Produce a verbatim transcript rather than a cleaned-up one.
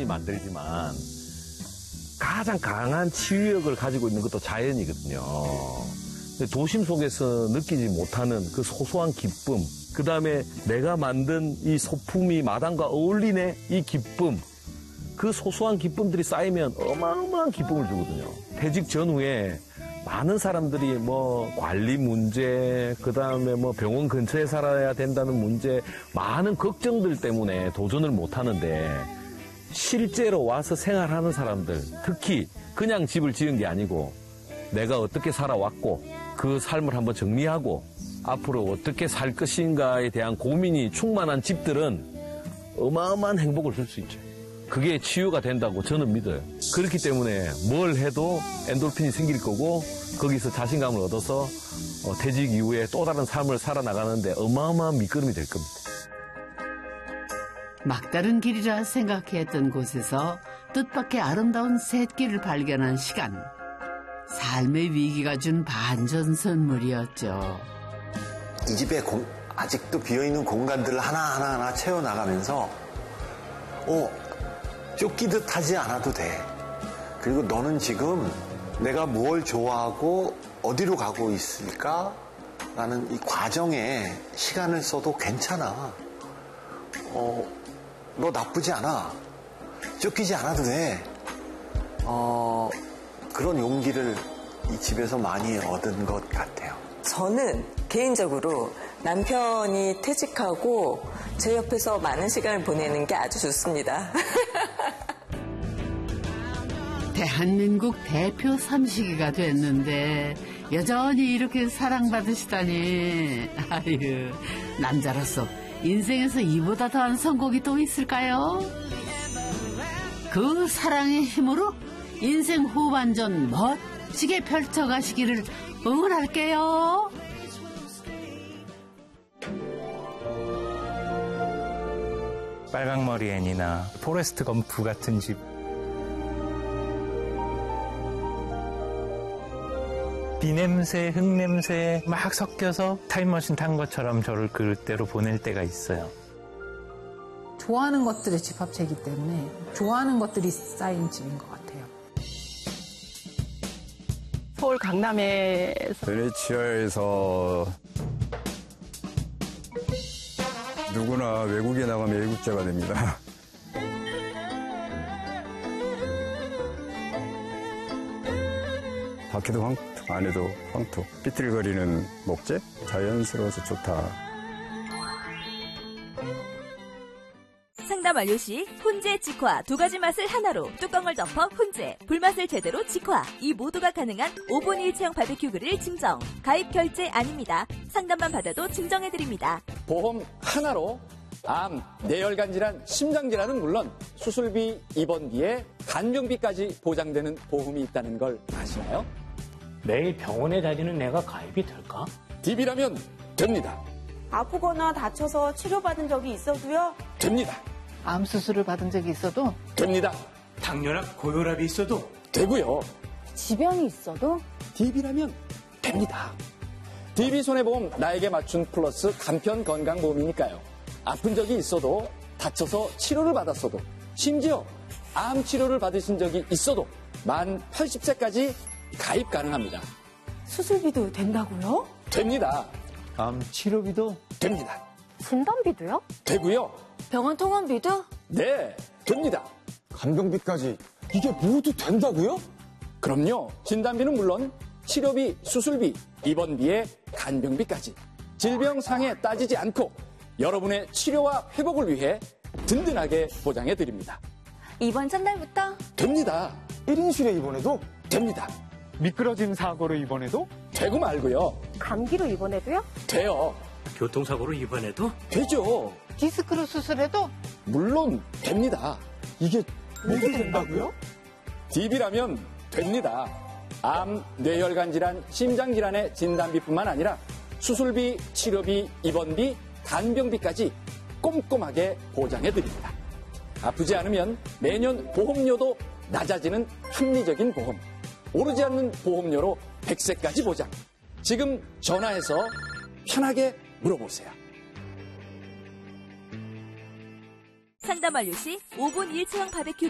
자연이 만들지만 가장 강한 치유력을 가지고 있는 것도 자연이거든요. 도심 속에서 느끼지 못하는 그 소소한 기쁨, 그 다음에 내가 만든 이 소품이 마당과 어울리네, 이 기쁨, 그 소소한 기쁨들이 쌓이면 어마어마한 기쁨을 주거든요. 퇴직 전후에 많은 사람들이 뭐 관리 문제, 그 다음에 뭐 병원 근처에 살아야 된다는 문제, 많은 걱정들 때문에 도전을 못 하는데 실제로 와서 생활하는 사람들, 특히 그냥 집을 지은 게 아니고 내가 어떻게 살아왔고 그 삶을 한번 정리하고 앞으로 어떻게 살 것인가에 대한 고민이 충만한 집들은 어마어마한 행복을 줄 수 있죠. 그게 치유가 된다고 저는 믿어요. 그렇기 때문에 뭘 해도 엔돌핀이 생길 거고 거기서 자신감을 얻어서 퇴직 이후에 또 다른 삶을 살아나가는데 어마어마한 밑거름이 될 겁니다. 막다른 길이라 생각했던 곳에서 뜻밖의 아름다운 샛길을 발견한 시간. 삶의 위기가 준 반전 선물이었죠. 이 집에 공, 아직도 비어있는 공간들을 하나하나 하나 채워나가면서 어, 쫓기듯 하지 않아도 돼. 그리고 너는 지금 내가 뭘 좋아하고 어디로 가고 있을까? 라는 이 과정에 시간을 써도 괜찮아. 어, 너 나쁘지 않아. 쫓기지 않아도 돼. 어, 그런 용기를 이 집에서 많이 얻은 것 같아요. 저는 개인적으로 남편이 퇴직하고 제 옆에서 많은 시간을 보내는 게 아주 좋습니다. 대한민국 대표 삼식이가 됐는데 여전히 이렇게 사랑받으시다니. 아유, 남자로서 인생에서 이보다 더한 선곡이 또 있을까요? 그 사랑의 힘으로 인생 후반전 멋지게 펼쳐가시기를 응원할게요. 빨강머리 애니나 포레스트 검프 같은 집. 비냄새, 흙냄새 막 섞여서 타임머신 탄 것처럼 저를 그때로 보낼 때가 있어요. 좋아하는 것들의 집합체이기 때문에 좋아하는 것들이 쌓인 집인 것 같아요. 서울 강남에서 베네치아에서 누구나 외국에 나가면 애국자가 됩니다. 밖에도 황토, 안에도 황토. 삐뚤거리는 목재? 자연스러워서 좋다. 상담 완료 시 훈제, 직화 두 가지 맛을 하나로 뚜껑을 덮어 훈제, 불맛을 제대로 직화. 이 모두가 가능한 오 분 일체형 바비큐 그릴 증정. 가입 결제 아닙니다. 상담만 받아도 증정해드립니다. 보험 하나로 암, 뇌혈관 질환, 심장 질환은 물론 수술비, 입원비에 간병비까지 보장되는 보험이 있다는 걸 아시나요? 매일 병원에 다니는 내가 가입이 될까? 디비라면 됩니다. 아프거나 다쳐서 치료받은 적이 있어도요? 됩니다. 암 수술을 받은 적이 있어도? 됩니다. 당뇨랑 고혈압이 있어도? 되고요. 지병이 있어도? 디비라면 됩니다. 디비 손해보험 나에게 맞춘 플러스 간편 건강보험이니까요. 아픈 적이 있어도, 다쳐서 치료를 받았어도, 심지어 암 치료를 받으신 적이 있어도 만 팔십 세까지 가입 가능합니다. 수술비도 된다고요? 됩니다. 암 치료비도 됩니다. 진단비도요? 되고요. 병원 통원비도? 네, 됩니다. 간병비까지 이게 모두 된다고요? 그럼요. 진단비는 물론 치료비, 수술비, 입원비에 간병비까지 질병 상해 따지지 않고 여러분의 치료와 회복을 위해 든든하게 보장해드립니다. 이번 첫날부터? 됩니다. 일 인실에 입원해도? 됩니다. 미끄러짐 사고로 입원해도? 되고 말고요. 감기로 입원해도요? 돼요. 교통사고로 입원해도? 되죠. 디스크로 수술해도? 물론 됩니다. 이게 모두 된다고요? 디비라면 됩니다. 암, 뇌혈관 질환, 심장 질환의 진단비뿐만 아니라 수술비, 치료비, 입원비, 간병비까지 꼼꼼하게 보장해드립니다. 아프지 않으면 매년 보험료도 낮아지는 합리적인 보험. 오르지 않는 보험료로 백 세까지 보장. 지금 전화해서 편하게 물어보세요. 상담 완료 시 오 분 일체형 바비큐